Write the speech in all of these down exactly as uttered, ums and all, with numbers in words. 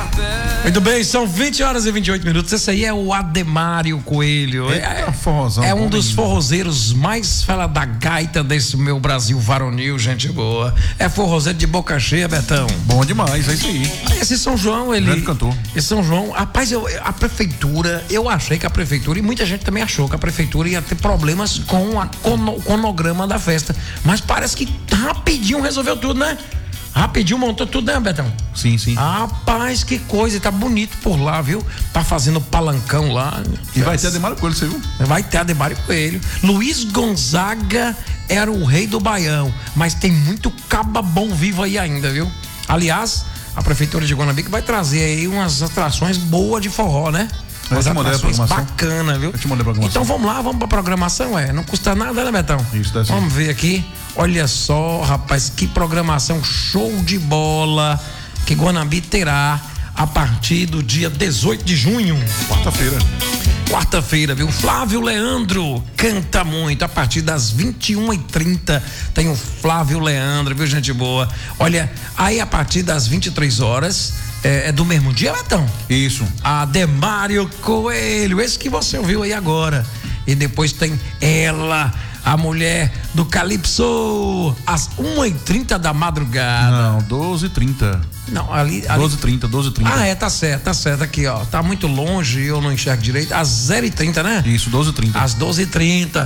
Muito bem, são vinte horas e vinte e oito minutos. Esse aí é o Ademário Coelho. É, é, forrozão, é um dos forrozeiros mais fala da gaita desse meu Brasil varonil, gente boa. É forrozeiro de boca cheia, Betão. Bom demais, é isso aí. Esse São João, ele. Grande cantor. Esse São João, rapaz, eu, a prefeitura, eu achei que a prefeitura, e muita gente também achou que a prefeitura ia ter problemas com a, cono, o cronograma da festa. Mas parece que rapidinho resolveu tudo, né? Rapidinho montou tudo, né, Betão? Sim, sim. Rapaz, que coisa, tá bonito por lá, viu? Tá fazendo palancão lá. E vai ter Ademário Coelho, você viu? Vai ter Ademário Coelho. Luiz Gonzaga era o rei do Baião, mas tem muito caba bom vivo aí ainda, viu? Aliás, a prefeitura de Guanabi que vai trazer aí umas atrações boas de forró, né? Umas atrações bacana, viu? Eu te mandei a programação. Então vamos lá, vamos pra programação, é? Não custa nada, né, Betão? Isso, dá sim. Vamos ver aqui. Olha só, rapaz, que programação show de bola que Guanabi terá a partir do dia dezoito de junho. Quarta-feira. Quarta-feira, viu? Flávio Leandro canta muito a partir das vinte e uma e trinta. Tem o Flávio Leandro, viu, gente boa? Olha, aí a partir das vinte e três horas. É, é do mesmo dia, Betão? Isso. Ademário Coelho, esse que você ouviu aí agora. E depois tem ela, a mulher do Calypso, às uma e trinta da madrugada. Não, doze e trinta. Não, ali. ali... doze e trinta, doze e trinta. Ah, é, tá certo, tá certo. Aqui, ó. Tá muito longe, eu não enxergo direito. Às zero e trinta, né? Isso, doze e trinta. Às doze e trinta.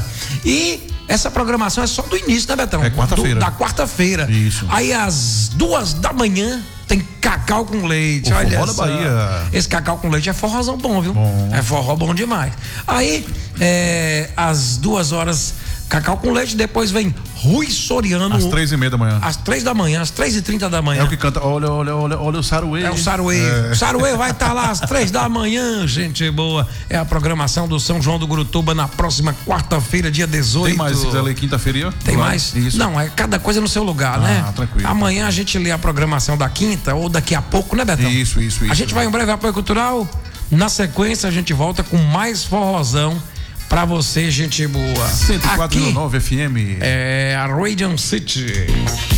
E essa programação é só do início, né, Betão? É quarta-feira. Da quarta-feira. Isso. Aí às duas da manhã. Tem cacau com leite, o olha forró só. da Bahia. Esse cacau com leite é forrozão bom, viu? Bom. É forró bom demais. Aí, é, às duas horas, cacau com leite, depois vem Rui Soriano. Às três e meia da manhã. Às três da manhã, às três e trinta da manhã. É o que canta, olha, olha, olha, olha o Saruê. É o Saruê. É. O Saruê vai estar tá lá às três da manhã, gente boa. É a programação do São João do Gurutuba na próxima quarta-feira, dia dezoito. Tem mais, se quiser ler quinta-feira aí, ó. Tem mais? Isso. Não, é cada coisa no seu lugar, ah, né? Tranquilo. Amanhã a gente lê a programação da quinta ou daqui a pouco, né, Betão? Isso, isso, isso. A gente vai em breve apoio cultural. Na sequência a gente volta com mais forrozão pra você, gente boa. cento e quatro vírgula nove F M. É a Radiant City.